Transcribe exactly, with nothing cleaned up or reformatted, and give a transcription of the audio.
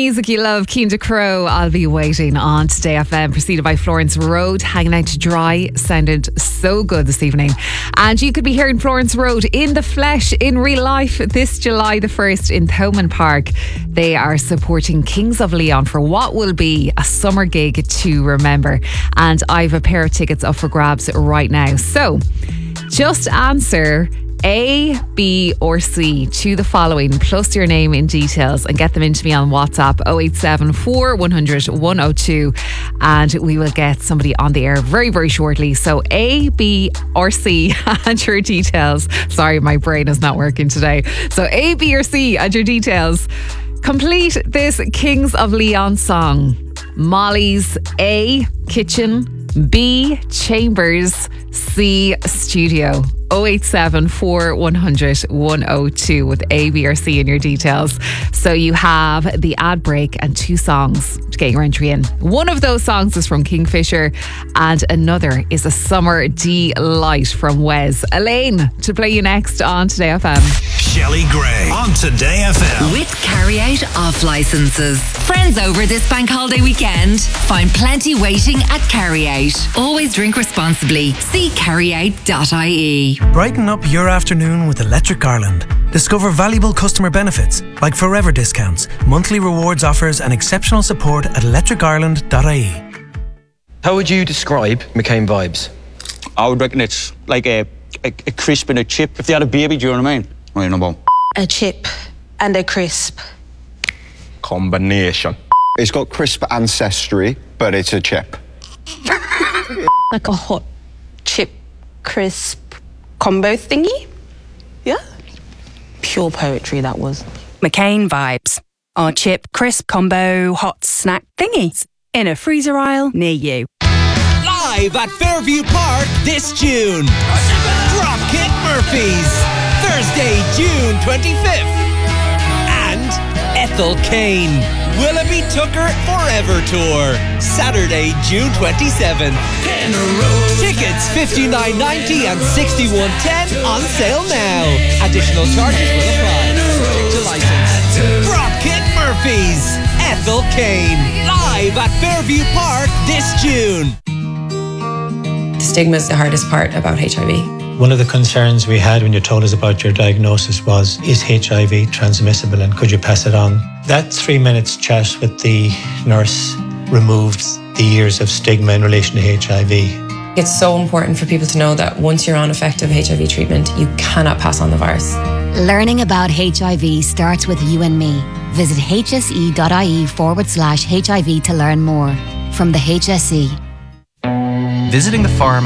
music you love, Keen to Crow, I'll Be Waiting on Today F M, preceded by Florence Road, Hanging Out to Dry. Sounded so good this evening. And you could be hearing Florence Road in the flesh, in real life, this July the first in Thomond Park. They are supporting Kings of Leon for what will be a summer gig to remember. And I've a pair of tickets up for grabs right now. So just answer A, B or C to the following, plus your name in details, and get them into me on WhatsApp oh eight seven four, one hundred, one oh two, and we will get somebody on the air very very shortly. So A, B or C and your details. Sorry, my brain is not working today. So A, B or C and your details. Complete this Kings of Leon song. Molly's A, kitchen, B, chambers, C, studio. oh eight seven four, one hundred, one oh two with A, B or C in your details. So you have the ad break and two songs to get your entry in. One of those songs is from Kingfisher and another is a summer delight from Wes. Elaine to play you next on Today F M. Shelley Gray on Today F M. With Carry Out off licenses. Friends over this bank holiday weekend? Find plenty waiting at Carry Out. Always drink responsibly. See carry out dot I E. Brighten up your afternoon with Electric Ireland. Discover valuable customer benefits like forever discounts, monthly rewards offers and exceptional support at electric ireland dot I E. How would you describe McCain vibes? I would reckon it's like a, a, a crisp and a chip. If they had a baby, do you know what I mean? Right, no more. A chip and a crisp. Combination. It's got crisp ancestry, but it's a chip. Like a hot chip crisp combo thingy? Yeah? Pure poetry, that was. McCain vibes. Our chip crisp combo hot snack thingies in a freezer aisle near you. Live at Fairview Park this June. Dropkick Murphys. Thursday, June twenty-fifth. And Ethel Cain. Willoughby Tucker Forever Tour. Saturday, June twenty-seventh. Tickets fifty-nine ninety and sixty-one ten on sale now. Additional charges will apply. Subject to license. Dropkick Murphys. Ethel Cain. Live at Fairview Park this June. The stigma is the hardest part about H I V. One of the concerns we had when you told us about your diagnosis was, is H I V transmissible and could you pass it on? That three minutes chat with the nurse removed the years of stigma in relation to H I V. It's so important for people to know that once you're on effective H I V treatment, you cannot pass on the virus. Learning about H I V starts with you and me. Visit hse.ie forward slash HIV to learn more. From the H S E. Visiting the farm